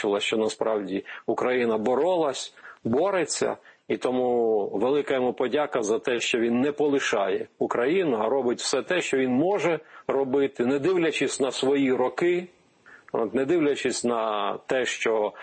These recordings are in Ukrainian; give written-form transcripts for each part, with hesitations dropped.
що насправді Україна бореться, і тому велика йому подяка за те, що він не полишає Україну, а робить все те, що він може робити, не дивлячись на свої роки, не дивлячись на те, що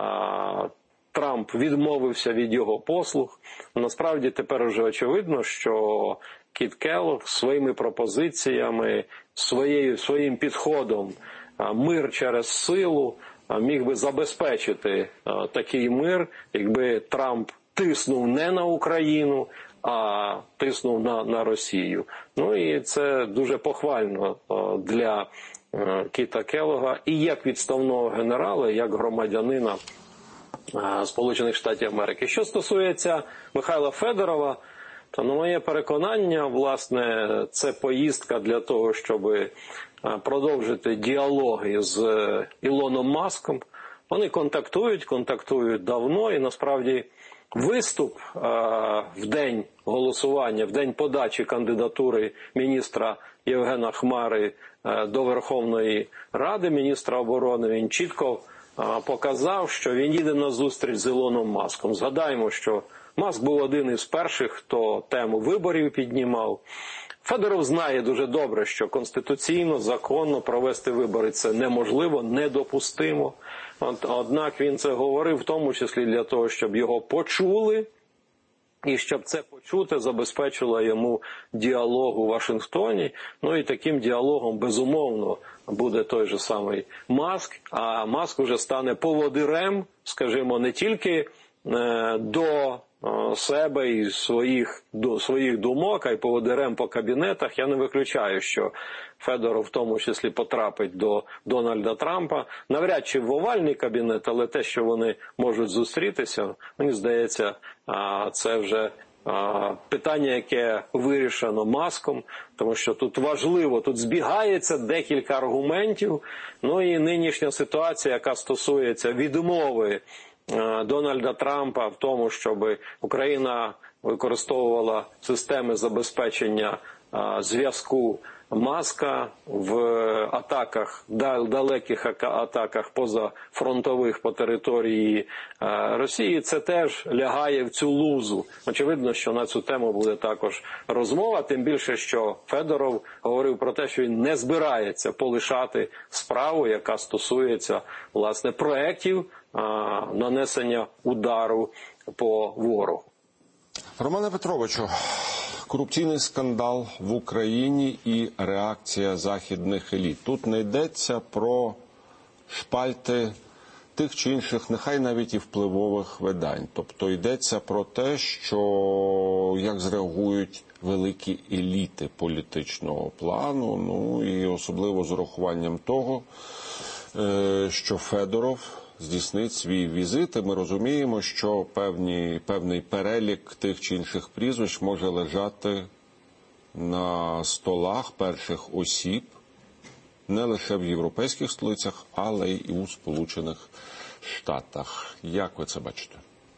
Трамп відмовився від його послуг. Насправді тепер вже очевидно, що Кіт Келлог своїми пропозиціями, своїм підходом мир через силу міг би забезпечити такий мир, якби Трамп тиснув не на Україну, а тиснув на Росію. Ну і це дуже похвально для Кіта Келлога і як відставного генерала, як громадянина Сполучених Штатів Америки. Що стосується Михайла Федорова, то, на моє переконання, власне, це поїздка для того, щоб продовжити діалоги з Ілоном Маском. Вони контактують давно, і насправді виступ в день голосування, в день подачі кандидатури міністра Євгена Хмари до Верховної Ради, міністра оборони, він чітко показав, що він їде на зустріч з Ілоном Маском. Згадаємо, що Маск був один із перших, хто тему виборів піднімав. Федоров знає дуже добре, що конституційно, законно провести вибори – це неможливо, недопустимо. Однак він це говорив в тому числі для того, щоб його почули, і щоб це почути забезпечило йому діалог у Вашингтоні. Ну і таким діалогом, безумовно, буде той же самий Маск, а Маск уже стане поводирем, скажімо, не тільки до себе і своїх думок, а й поводирем по кабінетах. Я не виключаю, що Федоров в тому числі потрапить до Дональда Трампа. Навряд чи в овальний кабінет, але те, що вони можуть зустрітися, мені здається, це вже питання, яке вирішено Маском, тому що тут важливо, тут збігається декілька аргументів. Ну і нинішня ситуація, яка стосується відмови Дональда Трампа в тому, щоб Україна використовувала системи забезпечення зв'язку Маска в атаках, далеких атаках позафронтових по території Росії, це теж лягає в цю лузу. Очевидно, що на цю тему буде також розмова, тим більше, що Федоров говорив про те, що він не збирається полишати справу, яка стосується, власне, проєктів нанесення удару по ворогу. Романе Петровичу, корупційний скандал в Україні і реакція західних еліт. Тут не йдеться про шпальти тих чи інших, нехай навіть і впливових видань. Тобто йдеться про те, що як зреагують великі еліти політичного плану, ну і особливо з урахуванням того, що Федоров здійснить свій візит, і ми розуміємо, що певний перелік тих чи інших прізвищ може лежати на столах перших осіб не лише в європейських столицях, але й у Сполучених Штатах. Як ви це бачите?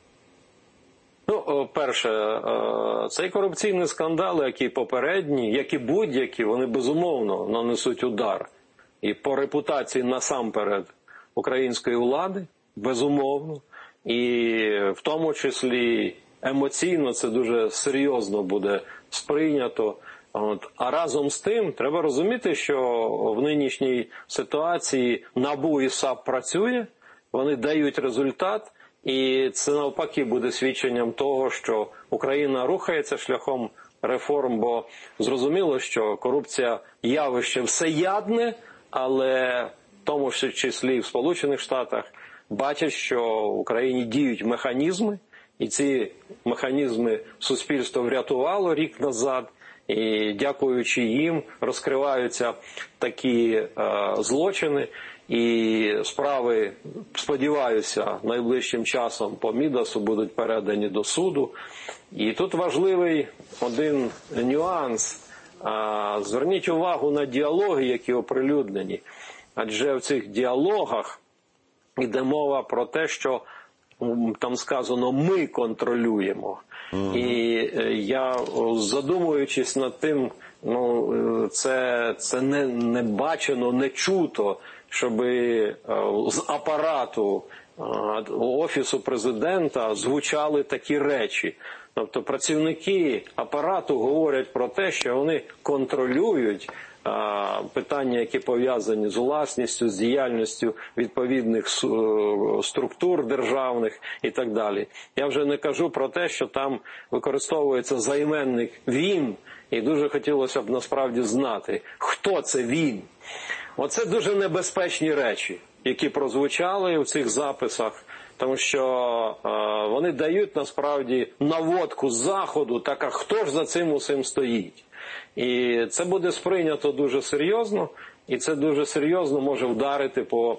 Ну, перше, цей корупційний скандал, як і попередні, як і будь-які, вони безумовно нанесуть удар. І по репутації насамперед української влади, безумовно, і в тому числі емоційно це дуже серйозно буде сприйнято. А разом з тим треба розуміти, що в нинішній ситуації НАБУ і САП працює, вони дають результат, і це навпаки буде свідченням того, що Україна рухається шляхом реформ, бо зрозуміло, що корупція явище всеядне, але в тому числі в Сполучених Штатах бачать, що в Україні діють механізми, і ці механізми суспільство врятувало рік назад, і дякуючи їм розкриваються такі злочини, і справи, сподіваюся, найближчим часом по Мідасу будуть передані до суду. І тут важливий один нюанс. Зверніть увагу на діалоги, які оприлюднені. Адже в цих діалогах йде мова про те, що там сказано «ми контролюємо». І я, задумуючись над тим, це не бачено, не чуто, щоб з апарату Офісу президента звучали такі речі. Тобто працівники апарату говорять про те, що вони контролюють питання, які пов'язані з власністю, з діяльністю відповідних структур державних і так далі. Я вже не кажу про те, що там використовується займенник «він», і дуже хотілося б насправді знати, хто це «він». Оце дуже небезпечні речі, які прозвучали у цих записах, тому що вони дають насправді наводку з Заходу, так а хто ж за цим усім стоїть. І це буде сприйнято дуже серйозно, і це дуже серйозно може вдарити по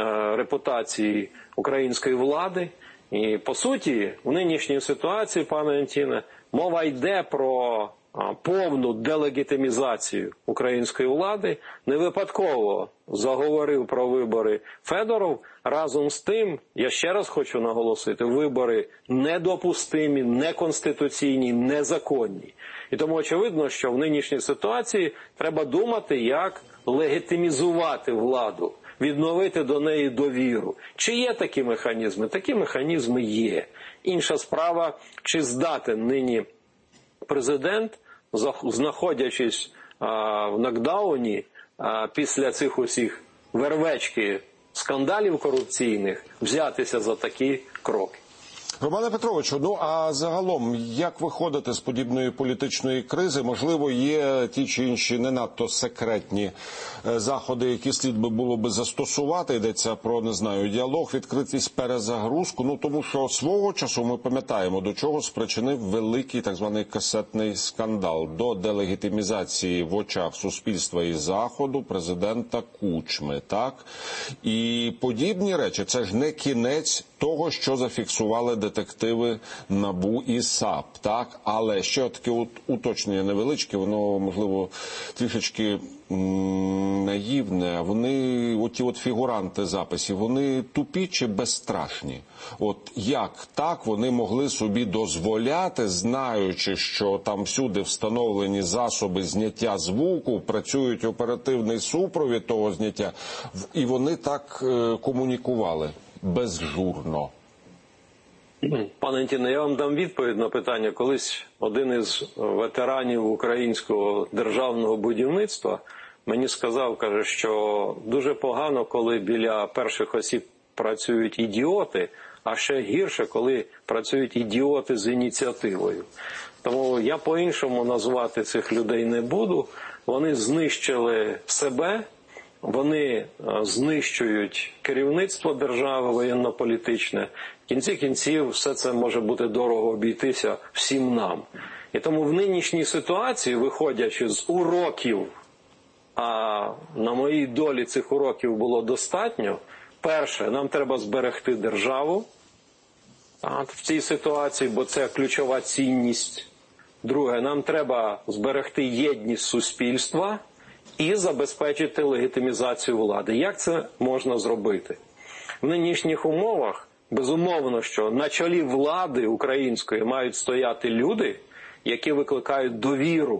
репутації української влади. І по суті, в нинішній ситуації, пане Антоне, мова йде про повну делегітимізацію української влади. Не випадково заговорив про вибори Федоров. Разом з тим, я ще раз хочу наголосити, вибори недопустимі, неконституційні, незаконні. І тому очевидно, що в нинішній ситуації треба думати, як легітимізувати владу, відновити до неї довіру. Чи є такі механізми? Такі механізми є. Інша справа, чи здатен нині президент, знаходячись в нокдауні після цих усіх вервечки скандалів корупційних, взятися за такі кроки. Романе Петровичу, ну а загалом, як виходити з подібної політичної кризи? Можливо, є ті чи інші не надто секретні заходи, які слід би було би застосувати. Йдеться про, не знаю, діалог, відкритість, перезагрузку. Ну, тому що свого часу ми пам'ятаємо, до чого спричинив великий так званий касетний скандал. До делегітимізації в очах суспільства і Заходу президента Кучми, так? І подібні речі, це ж не кінець того, що зафіксували детективи НАБУ і САП, так? Але ще таке уточнення невеличке, воно, можливо, трішечки наївне. Вони, оті фігуранти записів, вони тупі чи безстрашні? От як так вони могли собі дозволяти, знаючи, що там всюди встановлені засоби зняття звуку, працюють оперативний супровід того зняття, і вони так комунікували безжурно? Пане Антоне, я вам дам відповідь на питання. Колись один із ветеранів українського державного будівництва мені сказав, каже, що дуже погано, коли біля перших осіб працюють ідіоти, а ще гірше, коли працюють ідіоти з ініціативою. Тому я по-іншому назвати цих людей не буду. Вони знищили себе, вони знищують керівництво держави воєнно-політичне. В кінці кінців все це може бути дорого обійтися всім нам. І тому в нинішній ситуації, виходячи з уроків, а на моїй долі цих уроків було достатньо, перше, нам треба зберегти державу в цій ситуації, бо це ключова цінність. Друге, нам треба зберегти єдність суспільства і забезпечити легітимізацію влади. Як це можна зробити? В нинішніх умовах, безумовно, що на чолі влади української мають стояти люди, які викликають довіру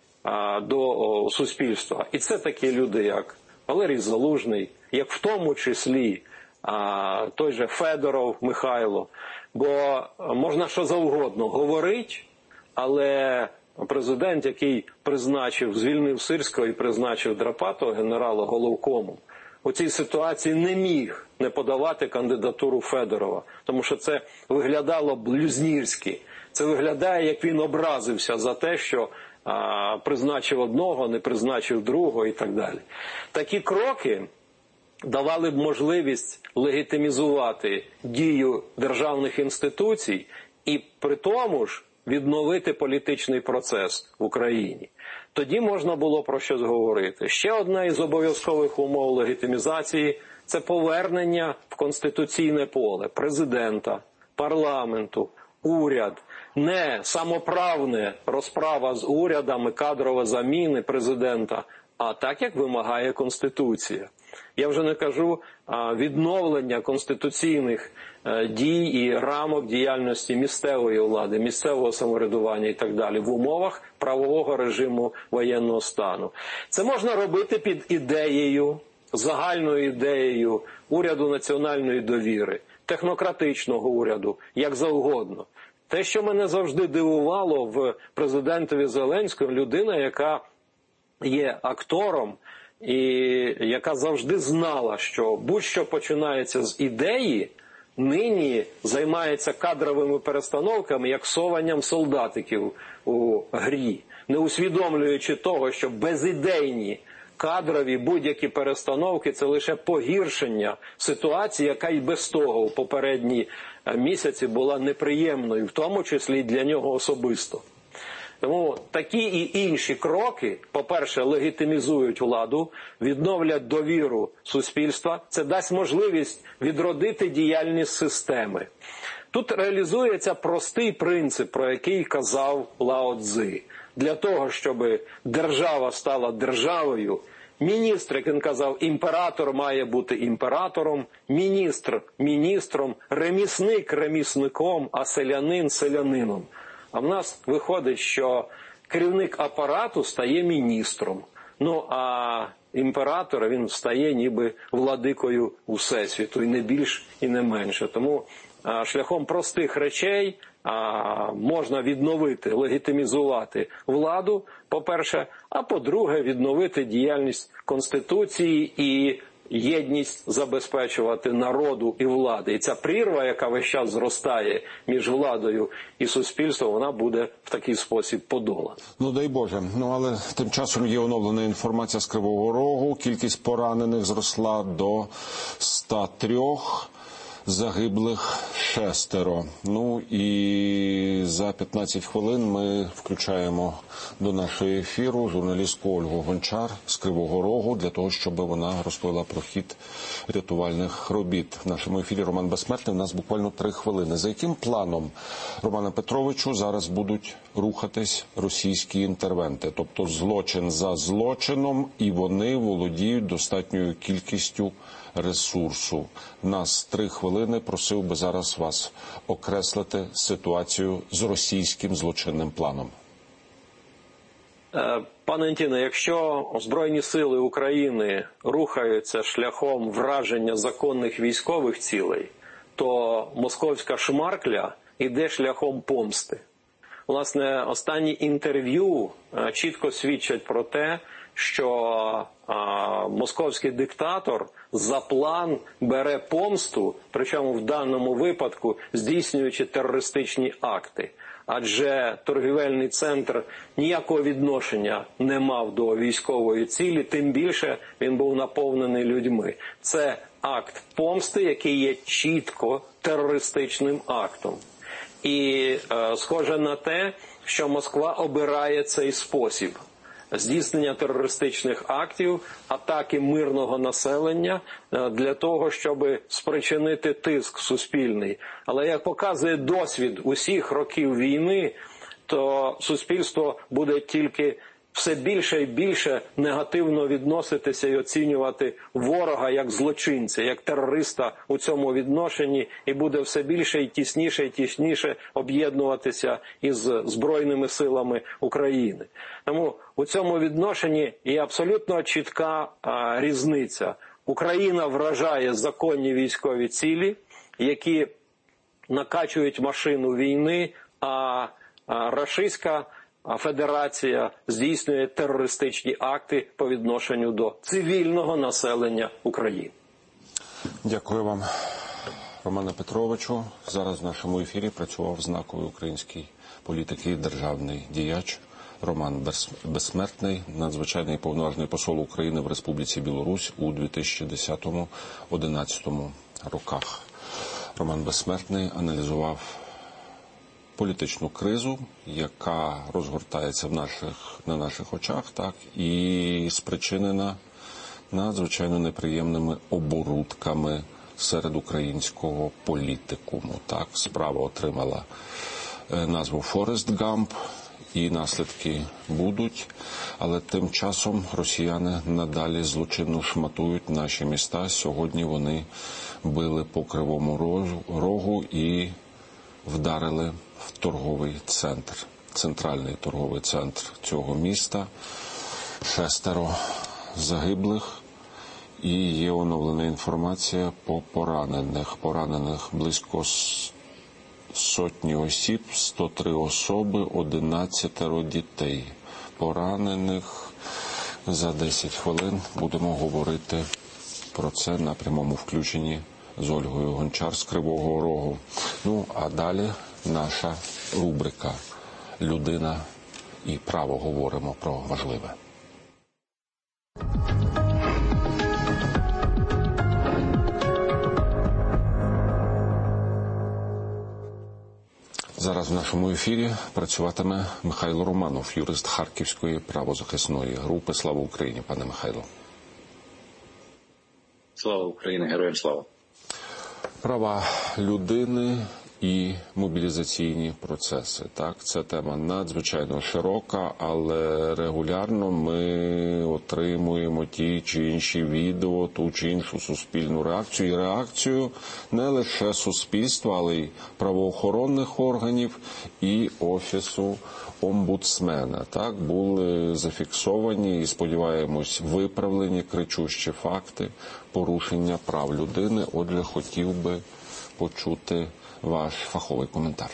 до суспільства. І це такі люди, як Валерій Залужний, як в тому числі той же Федоров Михайло. Бо можна що завгодно говорити, але президент, який звільнив Сирського і призначив Драпатого генерала головкомом, у цій ситуації не міг не подавати кандидатуру Федорова, тому що це виглядало блюзнірськи. Це виглядає, як він образився за те, що призначив одного, не призначив другого і так далі. Такі кроки давали б можливість легітимізувати дію державних інституцій і при тому ж відновити політичний процес в Україні. Тоді можна було про щось говорити. Ще одна із обов'язкових умов легітимізації – це повернення в конституційне поле президента, парламенту, уряд. Не самоправна розправа з урядами, кадрові заміни президента, а так, як вимагає Конституція. Я вже не кажу відновлення конституційних дій і рамок діяльності місцевої влади, місцевого самоврядування і так далі в умовах правового режиму воєнного стану. Це можна робити під ідеєю загальною ідеєю уряду національної довіри, технократичного уряду, як завгодно. Те, що мене завжди дивувало в президентові Зеленському, людина, яка є актором і яка завжди знала, що будь-що починається з ідеї, нині займається кадровими перестановками, як сованням солдатиків у грі, не усвідомлюючи того, що безідейні кадрові будь-які перестановки – це лише погіршення ситуації, яка і без того у попередні місяці була неприємною, в тому числі і для нього особисто. Тому такі і інші кроки, по-перше, легітимізують владу, відновлять довіру суспільства, це дасть можливість відродити діяльність системи. Тут реалізується простий принцип, про який казав Лао Цзи. Для того, щоб держава стала державою, міністр, як він казав, імператор має бути імператором, міністр – міністром, ремісник – ремісником, а селянин – селянином. А в нас виходить, що керівник апарату стає міністром. Ну, а імператор, він стає ніби владикою Всесвіту, і не більш, і не менше. Тому шляхом простих речей можна відновити, легітимізувати владу, по-перше, а по-друге, відновити діяльність Конституції і єдність забезпечувати народу і влади. І ця прірва, яка весь час зростає між владою і суспільством, вона буде в такий спосіб подолана. Ну, дай Боже. Ну, але тим часом є оновлена інформація з Кривого Рогу. Кількість поранених зросла до 103. Загиблих 6. Ну і за 15 хвилин ми включаємо до нашого ефіру журналістку Ольгу Гончар з Кривого Рогу для того, щоб вона розповіла про хід рятувальних робіт. В нашому ефірі Роман Безсмертний. У нас буквально 3 хвилини. За яким планом, Романе Петровичу, зараз будуть рухатись російські інтервенти? Тобто злочин за злочином, і вони володіють достатньою кількістю ресурсу. Нас 3 хвилини, просив би зараз вас окреслити ситуацію з російським злочинним планом. Пане Антіне, якщо Збройні сили України рухаються шляхом враження законних військових цілей, то московська шмаркля йде шляхом помсти. Власне, останні інтерв'ю чітко свідчать про те, що московський диктатор за план бере помсту, причому в даному випадку здійснюючи терористичні акти. Адже торгівельний центр ніякого відношення не мав до військової цілі, тим більше він був наповнений людьми. Це акт помсти, який є чітко терористичним актом. І схоже на те, що Москва обирає цей спосіб здійснення терористичних актів, атаки мирного населення для того, щоб спричинити тиск суспільний. Але як показує досвід усіх років війни, то суспільство буде тільки все більше і більше негативно відноситися і оцінювати ворога як злочинця, як терориста у цьому відношенні, і буде все більше і тісніше об'єднуватися із Збройними силами України. Тому у цьому відношенні є абсолютно чітка різниця. Україна вражає законні військові цілі, які накачують машину війни, а рашистська Федерація здійснює терористичні акти по відношенню до цивільного населення України. Дякую вам, Романе Петровичу. Зараз в нашому ефірі працював знаковий український політик і державний діяч Роман Безсмертний, надзвичайний повноважний посол України в Республіці Білорусь у 2010-2011 роках. Роман Безсмертний аналізував політичну кризу, яка розгортається на наших очах, так, і спричинена надзвичайно неприємними оборудками серед українського політикуму. Так, справа отримала назву «Форест Гамп», і наслідки будуть, але тим часом росіяни надалі злочинно шматують наші міста. Сьогодні вони били по Кривому Рогу і вдарили в торговий центр, центральний торговий центр цього міста. 6 загиблих І є оновлена інформація по поранених. Поранених близько сотні осіб, 103 особи, 11 дітей. Поранених за 10 хвилин будемо говорити про це на прямому включенні з Ольгою Гончар з Кривого Рогу. Ну, а далі наша рубрика «Людина і право». Говоримо про важливе. Зараз в нашому ефірі працюватиме Михайло Романов, юрист Харківської правозахисної групи. Слава Україні, пане Михайло. Слава Україні, героям слава. Права людини і мобілізаційні процеси. Так, це тема надзвичайно широка, але регулярно ми отримуємо ті чи інші відео, ту чи іншу суспільну реакцію. І реакцію не лише суспільства, але й правоохоронних органів і Офісу омбудсмена. Так, були зафіксовані і, сподіваємось, виправлені кричущі факти порушення прав людини. Отже, хотів би почути ваш фаховий коментар.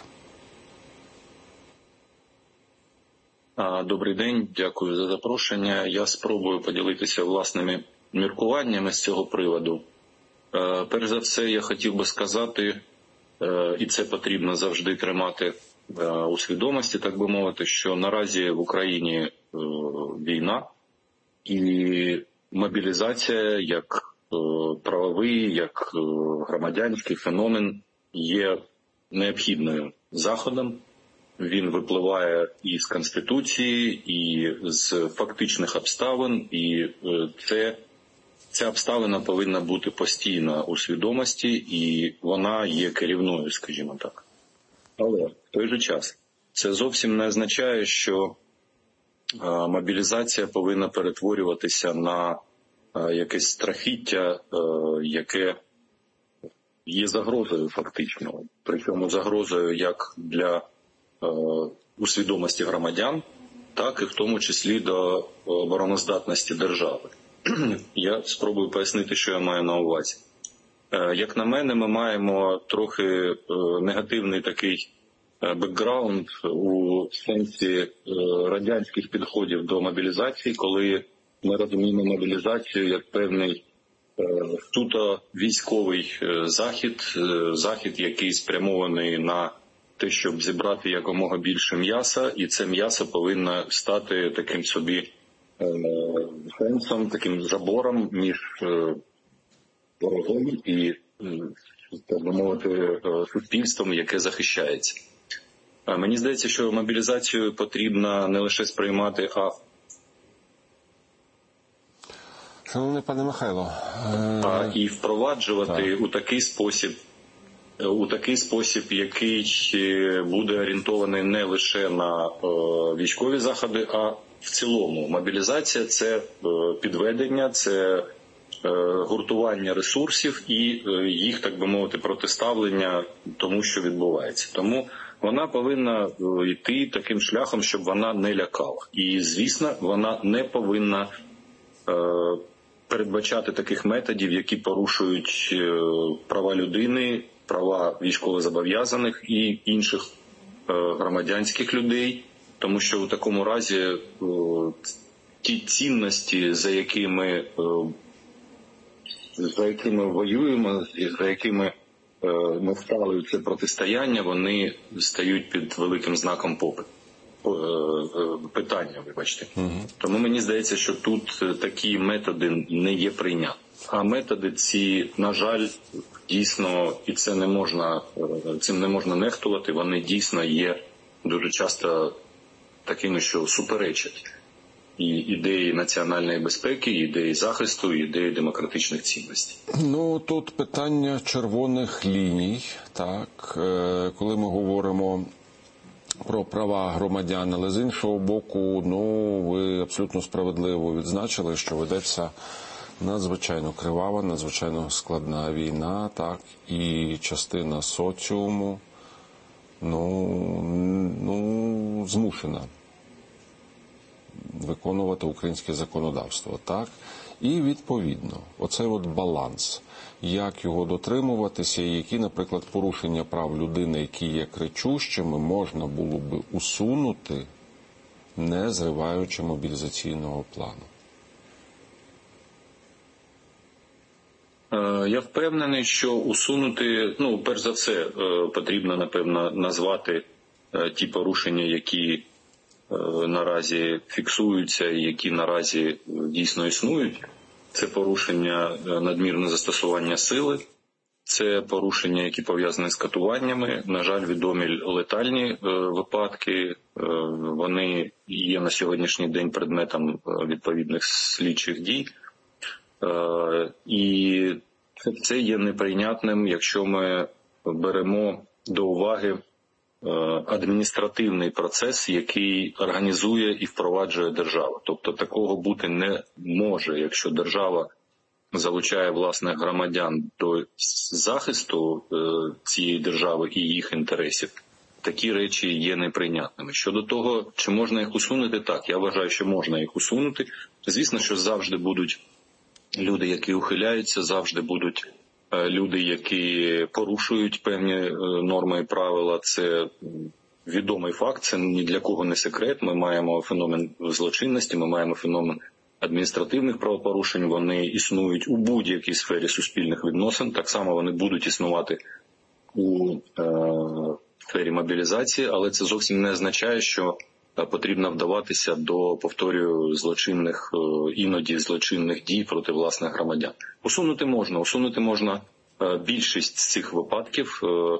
Добрий день, дякую за запрошення. Я спробую поділитися власними міркуваннями з цього приводу. Перш за все, я хотів би сказати, і це потрібно завжди тримати у свідомості, так би мовити, що наразі в Україні війна і мобілізація як правовий, як громадянський феномен є необхідним заходом. Він випливає і з Конституції, і з фактичних обставин, і ця обставина повинна бути постійно у свідомості, і вона є керівною, скажімо так. Але в той же час це зовсім не означає, що мобілізація повинна перетворюватися на якесь страхіття, яке є загрозою фактично. Причому загрозою як для у свідомості громадян, так і в тому числі до обороноздатності держави. Я спробую пояснити, що я маю на увазі. Як на мене, ми маємо трохи негативний такий бекграунд у сенсі радянських підходів до мобілізації, коли ми розуміємо мобілізацію як певний суто військовий захід, який спрямований на те, щоб зібрати якомога більше м'яса, і це м'ясо повинно стати таким собі сенсом, таким забором між ворогом і, так би мовити, суспільством, яке захищається. Мені здається, що мобілізацію потрібно не лише сприймати, Шановний пане Михайло, і впроваджувати у такий спосіб, який буде орієнтований не лише на військові заходи, а в цілому. Мобілізація – це підведення, це гуртування ресурсів і їх, так би мовити, протиставлення тому, що відбувається. Тому вона повинна йти таким шляхом, щоб вона не лякала. І, звісно, вона не повинна передбачати таких методів, які порушують права людини, права військовозобов'язаних і інших громадянських людей, тому що у такому разі ті цінності, за якими воюємо, за якими ми встали це протистояння, вони стають під великим знаком питання, вибачте. Тому мені здається, що тут такі методи не є прийняті. А методи ці, на жаль, дійсно, і цим не можна нехтувати, вони дійсно є дуже часто такими, що суперечать і ідеї національної безпеки, і ідеї захисту, і ідеї демократичних цінностей. Ну, тут питання червоних ліній, так, коли ми говоримо про права громадян, але з іншого боку, ви абсолютно справедливо відзначили, що ведеться надзвичайно кривава, надзвичайно складна війна, так, і частина соціуму, змушена виконувати українське законодавство, так, І, відповідно, оцей от баланс, як його дотримуватися, і які, наприклад, порушення прав людини, які є кричущими, можна було би усунути, не зриваючи мобілізаційного плану. Я впевнений, що усунути, перш за все, потрібно, напевно, назвати ті порушення, які наразі фіксуються і які наразі дійсно існують. Це порушення надмірне застосування сили, це порушення, які пов'язані з катуваннями. На жаль, відомі летальні випадки, вони є на сьогоднішній день предметом відповідних слідчих дій. І це є неприйнятним, якщо ми беремо до уваги адміністративний процес, який організує і впроваджує держава. Тобто такого бути не може, якщо держава залучає власних громадян до захисту цієї держави і їх інтересів. Такі речі є неприйнятними. Щодо того, чи можна їх усунути, так, я вважаю, що можна їх усунути. Звісно, що завжди будуть люди, які ухиляються, завжди будуть люди, які порушують певні норми і правила. Це відомий факт, це ні для кого не секрет. Ми маємо феномен злочинності, ми маємо феномен адміністративних правопорушень. Вони існують у будь-якій сфері суспільних відносин. Так само вони будуть існувати у сфері мобілізації, але це зовсім не означає, що потрібно вдаватися до, повторюю, іноді злочинних дій проти власних громадян. Усунути можна більшість з цих випадків,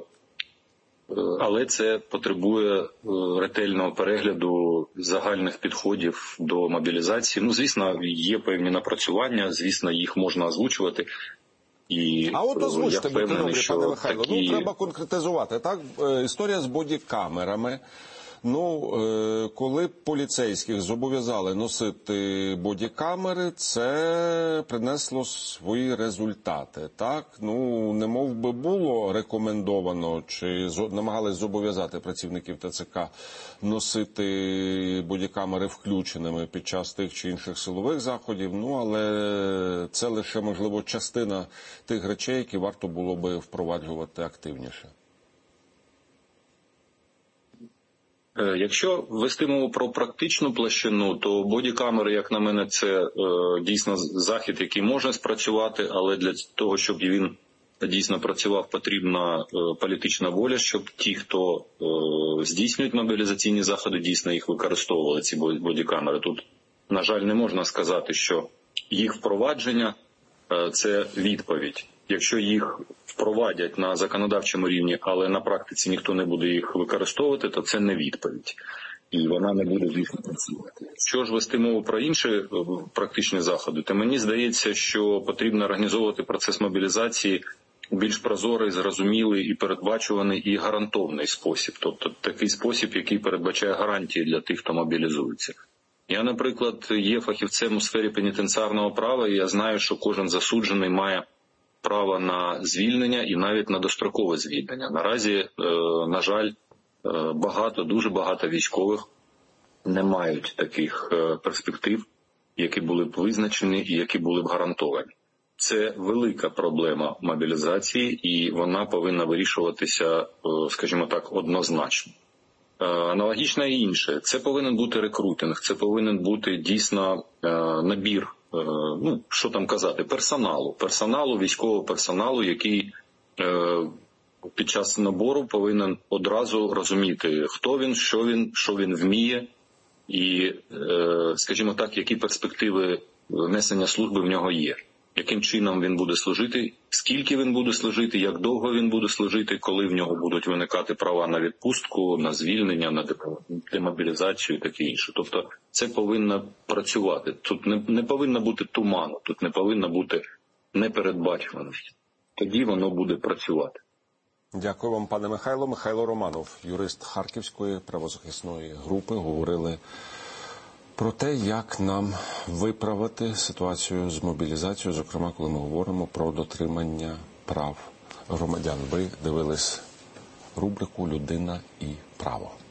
але це потребує ретельного перегляду загальних підходів до мобілізації. Звісно, є певні напрацювання, звісно, їх можна озвучувати. А от озвучте, будьте добрі, пане Михайло, треба конкретизувати. Так, історія з бодікамерами. Коли поліцейських зобов'язали носити бодікамери, це принесло свої результати. Так, немов би було рекомендовано, чи намагались зобов'язати працівників ТЦК носити бодікамери включеними під час тих чи інших силових заходів, але це лише, можливо, частина тих речей, які варто було би впроваджувати активніше. Якщо вести мову про практичну площину, то бодікамери, як на мене, це дійсно захід, який може спрацювати, але для того, щоб він дійсно працював, потрібна політична воля, щоб ті, хто здійснюють мобілізаційні заходи, дійсно їх використовували, ці бодікамери. Тут, на жаль, не можна сказати, що їх впровадження – це відповідь. Якщо їх впровадять на законодавчому рівні, але на практиці ніхто не буде їх використовувати, то це не відповідь. І вона не буде, звісно, працювати. Що ж вести мову про інші практичні заходи, то мені здається, що потрібно організовувати процес мобілізації у більш прозорий, зрозумілий і передбачуваний і гарантований спосіб. Тобто такий спосіб, який передбачає гарантії для тих, хто мобілізується. Я, наприклад, є фахівцем у сфері пенітенціарного права, і я знаю, що кожен засуджений має право на звільнення і навіть на дострокове звільнення. Наразі, на жаль, дуже багато військових не мають таких перспектив, які були б визначені і які були б гарантовані. Це велика проблема мобілізації, і вона повинна вирішуватися, скажімо так, однозначно. Аналогічно і інше. Це повинен бути рекрутинг, це повинен бути дійсно набір, що там казати, персоналу, військового персоналу, який під час набору повинен одразу розуміти, хто він, що він вміє і, скажімо так, які перспективи несення служби в нього є. Яким чином він буде служити, скільки він буде служити, як довго він буде служити, коли в нього будуть виникати права на відпустку, на звільнення, на демобілізацію і таке інше. Тобто це повинно працювати. Тут не повинно бути туману, тут не повинно бути непередбачуваності. Тоді воно буде працювати. Дякую вам, пане Михайло. Михайло Романов, юрист Харківської правозахисної групи, говорили про те, як нам виправити ситуацію з мобілізацією, зокрема, коли ми говоримо про дотримання прав громадян. Ви дивились рубрику «Людина і право».